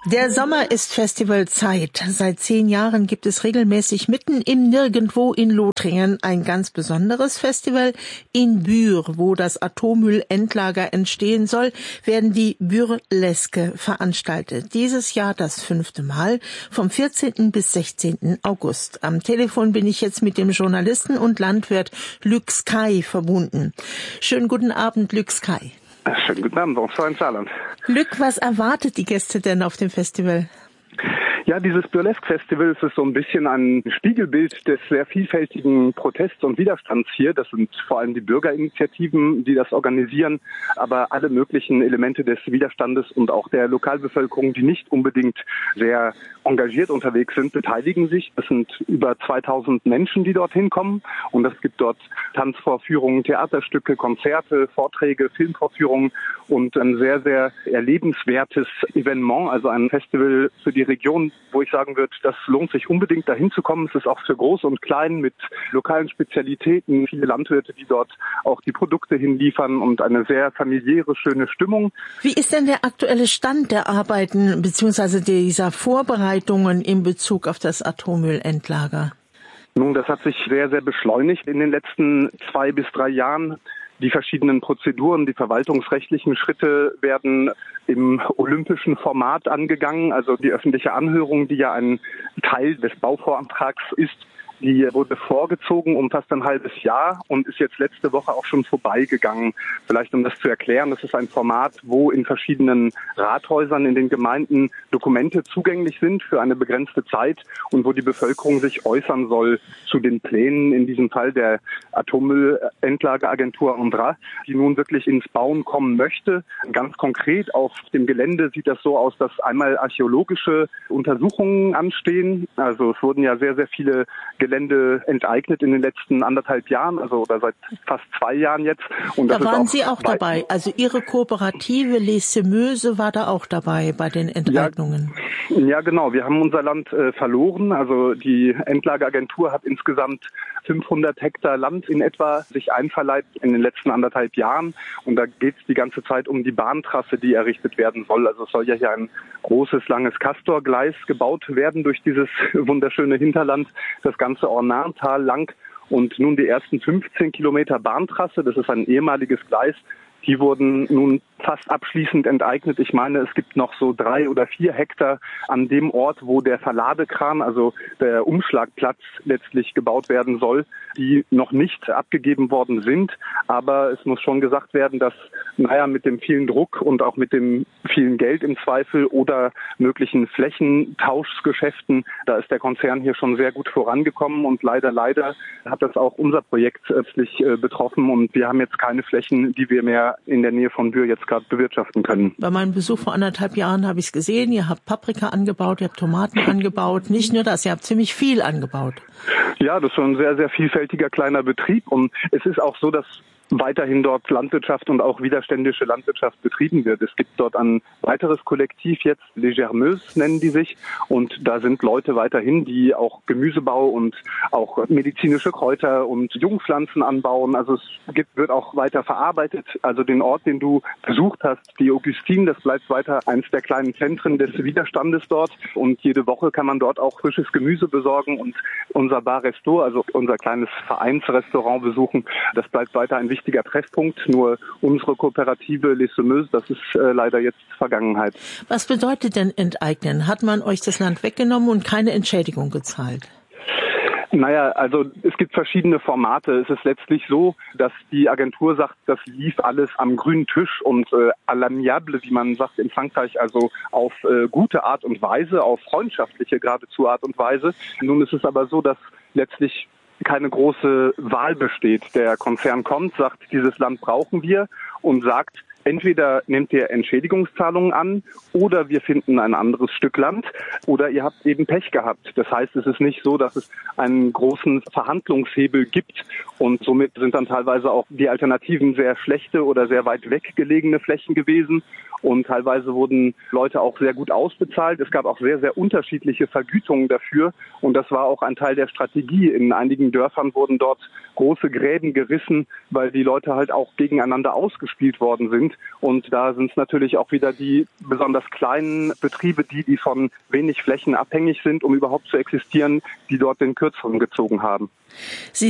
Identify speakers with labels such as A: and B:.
A: Der Sommer ist Festivalzeit. Seit 10 Jahren gibt es regelmäßig mitten im Nirgendwo in Lothringen ein ganz besonderes Festival. In Bühr, wo das Atommüllendlager entstehen soll, werden die Burleske veranstaltet. Dieses Jahr das 5. Mal vom 14. bis 16. August. Am Telefon bin ich jetzt mit dem Journalisten und Landwirt Luc Sky verbunden. Schönen guten Abend, Luc Sky.
B: Schönen guten Abend, bonsoir in Saarland.
A: Luc, was erwartet die Gäste denn auf dem Festival?
B: Ja, dieses Burlesque-Festival ist so ein bisschen ein Spiegelbild des sehr vielfältigen Protests und Widerstands hier. Das sind vor allem die Bürgerinitiativen, die das organisieren, aber alle möglichen Elemente des Widerstandes und auch der Lokalbevölkerung, die nicht unbedingt sehr engagiert unterwegs sind, beteiligen sich. Es sind über 2000 Menschen, die dorthin kommen, und es gibt dort Tanzvorführungen, Theaterstücke, Konzerte, Vorträge, Filmvorführungen und ein sehr, sehr erlebenswertes Evenement, also ein Festival für die Region, wo ich sagen würde, das lohnt sich unbedingt dahin zu kommen. Es ist auch für Groß und Klein mit lokalen Spezialitäten, viele Landwirte, die dort auch die Produkte hinliefern und eine sehr familiäre, schöne Stimmung.
A: Wie ist denn der aktuelle Stand der Arbeiten bzw. dieser Vorbereitungen in Bezug auf das Atommüllendlager?
B: Nun, das hat sich sehr, sehr beschleunigt in den letzten 2 bis 3 Jahren. Die verschiedenen Prozeduren, die verwaltungsrechtlichen Schritte werden im olympischen Format angegangen. Also die öffentliche Anhörung, die ja ein Teil des Bauvorantrags ist, die wurde vorgezogen um fast ein halbes Jahr und ist jetzt letzte Woche auch schon vorbeigegangen. Vielleicht um das zu erklären, das ist ein Format, wo in verschiedenen Rathäusern in den Gemeinden Dokumente zugänglich sind für eine begrenzte Zeit und wo die Bevölkerung sich äußern soll zu den Plänen, in diesem Fall der Atommüllendlageragentur Andra, die nun wirklich ins Bauen kommen möchte. Ganz konkret auf dem Gelände sieht das so aus, dass einmal archäologische Untersuchungen anstehen. Also es wurden ja sehr, sehr viele Gelände enteignet in den letzten 1,5 Jahren, also oder seit fast 2 Jahren jetzt. Und
A: da waren Sie auch dabei. Also Ihre Kooperative Les Semeuses war da auch dabei bei den Enteignungen.
B: Ja, genau. Wir haben unser Land verloren. Also die Endlageragentur hat insgesamt 500 Hektar Land in etwa sich einverleibt in den letzten 1,5 Jahren. Und da geht es die ganze Zeit um die Bahntrasse, die errichtet werden soll. Also es soll ja hier ein großes, langes Castorgleis gebaut werden durch dieses wunderschöne Hinterland, das ganze Ornantal lang. Und nun die ersten 15 Kilometer Bahntrasse, das ist ein ehemaliges Gleis, die wurden nun fast abschließend enteignet. Ich meine, es gibt noch so 3 oder 4 Hektar an dem Ort, wo der Verladekran, also der Umschlagplatz letztlich gebaut werden soll, die noch nicht abgegeben worden sind. Aber es muss schon gesagt werden, dass, mit dem vielen Druck und auch mit dem vielen Geld im Zweifel oder möglichen Flächentauschgeschäften, da ist der Konzern hier schon sehr gut vorangekommen und leider hat das auch unser Projekt letztlich betroffen und wir haben jetzt keine Flächen, die wir mehr in der Nähe von Bühr jetzt gerade bewirtschaften können.
A: Bei meinem Besuch vor 1,5 Jahren habe ich es gesehen. Ihr habt Paprika angebaut, ihr habt Tomaten angebaut. Nicht nur das, ihr habt ziemlich viel angebaut.
B: Ja, das ist schon ein sehr, sehr vielfältiger kleiner Betrieb. Und es ist auch so, dass weiterhin dort Landwirtschaft und auch widerständische Landwirtschaft betrieben wird. Es gibt dort ein weiteres Kollektiv jetzt, Les Germeuses nennen die sich, und da sind Leute weiterhin, die auch Gemüsebau und auch medizinische Kräuter und Jungpflanzen anbauen. Also es wird auch weiter verarbeitet. Also den Ort, den du besucht hast, die Augustine, das bleibt weiter eins der kleinen Zentren des Widerstandes dort, und jede Woche kann man dort auch frisches Gemüse besorgen und unser Bar Resto, also unser kleines Vereinsrestaurant besuchen. Das bleibt weiter ein wichtiger Treffpunkt. Nur unsere Kooperative Les Semeuses, das ist leider jetzt Vergangenheit.
A: Was bedeutet denn enteignen? Hat man euch das Land weggenommen und keine Entschädigung gezahlt?
B: Also es gibt verschiedene Formate. Es ist letztlich so, dass die Agentur sagt, das lief alles am grünen Tisch und à l'amiable, wie man sagt in Frankreich, also auf gute Art und Weise, auf freundschaftliche geradezu Art und Weise. Nun ist es aber so, dass letztlich keine große Wahl besteht. Der Konzern kommt, sagt, dieses Land brauchen wir und sagt, entweder nehmt ihr Entschädigungszahlungen an oder wir finden ein anderes Stück Land oder ihr habt eben Pech gehabt. Das heißt, es ist nicht so, dass es einen großen Verhandlungshebel gibt und somit sind dann teilweise auch die Alternativen sehr schlechte oder sehr weit weg gelegene Flächen gewesen und teilweise wurden Leute auch sehr gut ausbezahlt. Es gab auch sehr, sehr unterschiedliche Vergütungen dafür und das war auch ein Teil der Strategie. In einigen Dörfern wurden dort große Gräben gerissen, weil die Leute halt auch gegeneinander ausgespielt worden sind. Und da sind es natürlich auch wieder die besonders kleinen Betriebe, die von wenig Flächen abhängig sind, um überhaupt zu existieren, die dort den Kürzeren gezogen haben.